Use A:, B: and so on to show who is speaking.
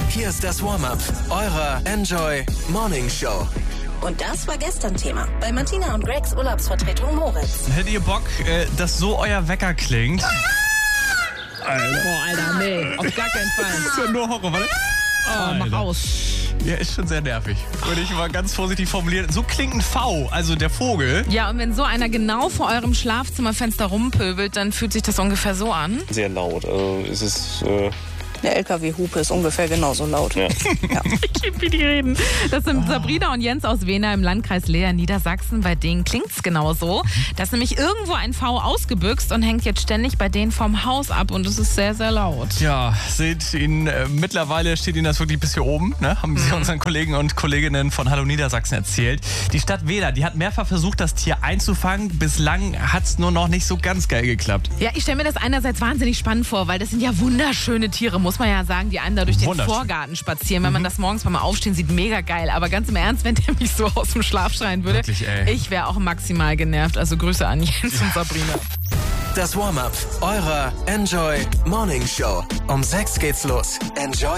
A: Hier ist das Warm-up eurer Enjoy Morning Show.
B: Und das war gestern Thema bei Martina und Gregs Urlaubsvertretung Moritz.
C: Hättet ihr Bock, dass so euer Wecker klingt?
D: Alter, nee, auf gar keinen Fall.
C: Das ist ja nur Horror, warte.
D: Mach aus.
C: Ja, ist schon sehr nervig. Würde ich mal ganz vorsichtig formulieren. So klingt ein V, also der Vogel.
D: Ja, und wenn so einer genau vor eurem Schlafzimmerfenster rumpöbelt, dann fühlt sich das ungefähr so an.
E: Sehr laut. Also es ist...
B: Der LKW-Hupe ist ungefähr genauso laut.
E: Ja.
B: Ja.
D: Ich liebe, wie die reden. Das sind Sabrina und Jens aus Wehner im Landkreis Leer, Niedersachsen. Bei denen klingt's genauso. Da ist nämlich irgendwo ein V ausgebüxt und hängt jetzt ständig bei denen vom Haus ab. Und es ist sehr, sehr laut.
C: Ja, seht ihn, mittlerweile steht Ihnen das wirklich bis hier oben, ne? Haben Sie unseren Kollegen und Kolleginnen von Hallo Niedersachsen erzählt. Die Stadt Wehner, die hat mehrfach versucht, das Tier einzufangen. Bislang hat's nur noch nicht so ganz geil geklappt.
D: Ja, ich stelle mir das einerseits wahnsinnig spannend vor, weil das sind ja wunderschöne Tiere, muss man ja sagen, die einem da durch den Vorgarten spazieren. Wenn man das morgens beim Aufstehen sieht, mega geil. Aber ganz im Ernst, wenn der mich so aus dem Schlaf schreien würde,
C: wirklich, ey.
D: Ich wäre auch maximal genervt. Also Grüße an Jens und Sabrina.
A: Das Warm-up eurer Enjoy Morning Show. Um 6 geht's los. Enjoy